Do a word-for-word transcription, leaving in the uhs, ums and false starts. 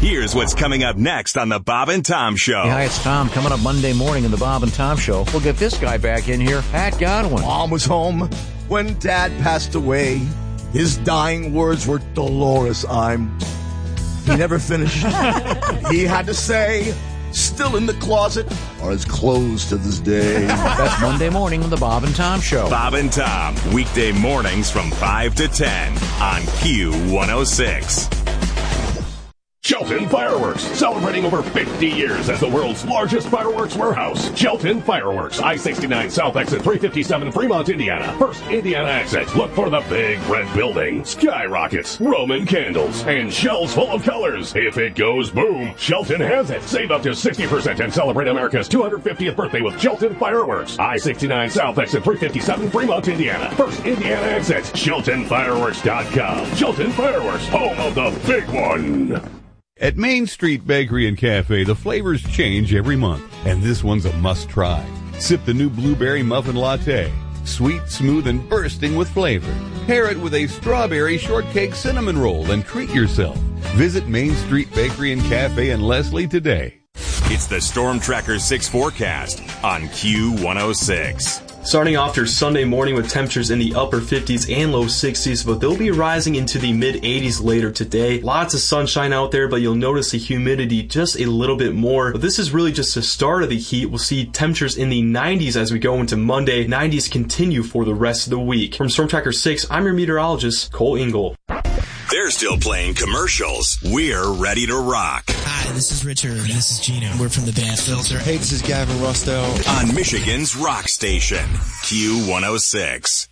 Here's what's coming up next on the Bob and Tom Show. Hey, hi, it's Tom. Coming up Monday morning in the Bob and Tom Show, we'll get this guy back in here, Pat Godwin. Mom was home when Dad passed away. His dying words were, Dolores, I'm... He never finished. He had to say, still in the closet, are his clothes to this day. That's Monday morning on the Bob and Tom Show. Bob and Tom, weekday mornings from five to ten on Q one oh six. Shelton Fireworks, celebrating over fifty years as the world's largest fireworks warehouse. Shelton Fireworks, I sixty-nine South Exit three fifty-seven, Fremont, Indiana. First Indiana exit. Look for the big red building, skyrockets, Roman candles, and shells full of colors. If it goes boom, Shelton has it. Save up to sixty percent and celebrate America's two hundred fiftieth birthday with Shelton Fireworks. I sixty-nine South Exit three fifty-seven, Fremont, Indiana. First Indiana exit. Shelton Fireworks dot com. Shelton Fireworks, home of the big one. At Main Street Bakery and Cafe, the flavors change every month, and this one's a must-try. Sip the new blueberry muffin latte. Sweet, smooth, and bursting with flavor. Pair it with a strawberry shortcake cinnamon roll and treat yourself. Visit Main Street Bakery and Cafe in Leslie today. It's the Storm Tracker six forecast on Q one oh six. Starting off your Sunday morning with temperatures in the upper fifties and low sixties, but they'll be rising into the mid eighties later today. Lots of sunshine out there, but you'll notice the humidity just a little bit more. But this is really just the start of the heat. We'll see temperatures in the nineties as we go into Monday. nineties continue for the rest of the week. From Storm Tracker six, I'm your meteorologist, Cole Ingle. They're still playing commercials. We're ready to rock. Hi, this is Richard. This is Gino. We're from the band Filter. Hey, this is Gavin Rossdale. On Michigan's rock station, Q one oh six.